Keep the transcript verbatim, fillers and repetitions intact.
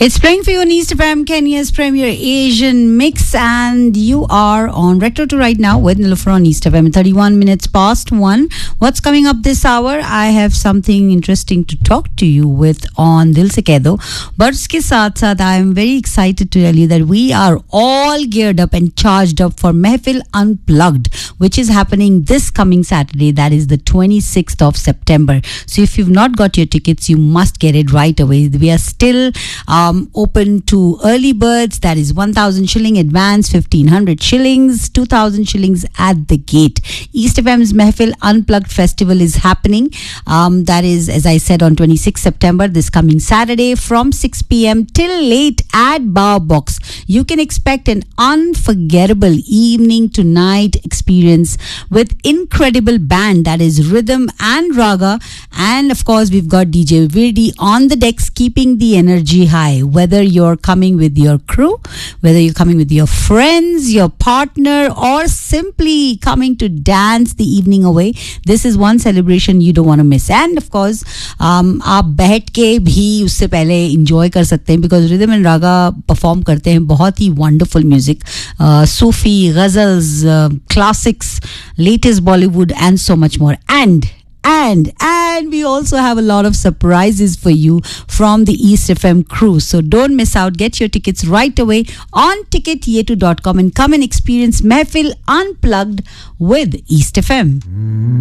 It's playing for you on East F M, Kenya's premier Asian mix, and you are on Retro to right now with Nilufar on East F M. thirty-one minutes past one. What's coming up this hour? I have something interesting to talk to you with on Dil Se Keh Do. But uske saath saath, I am very excited to tell you that we are all geared up and charged up for Mehfil Unplugged, which is happening this coming Saturday. That is the twenty-sixth of September. So if you've not got your tickets, you must get it right away. We are still um, open to early birds. That is one thousand shilling advance, fifteen hundred shillings, two thousand shillings at the gate. East F M's Mehfil Unplugged Festival is happening. Um, that is, as I said, on twenty-sixth of September, this coming Saturday from six p.m. till late at Bar Box. You can expect an unforgettable evening to night experience with incredible band, that is rhythm and raga. And of course, we've got D J Virdi on the decks, keeping the energy high. Whether you're coming with your crew, whether you're coming with your friends, your partner, or simply coming to dance the evening away, this is one celebration you don't want to miss. And of course, um, आप बैठ के भी उससे पहले enjoy कर सकते हैं, because rhythm and raga perform करते हैं बहुत ही wonderful music, uh, Sufi, ghazals, uh, classics, latest Bollywood, and so much more. And And, and we also have a lot of surprises for you from the East F M crew. So don't miss out. Get your tickets right away on ticket yetu dot com and come and experience Mehfil Unplugged with East F M.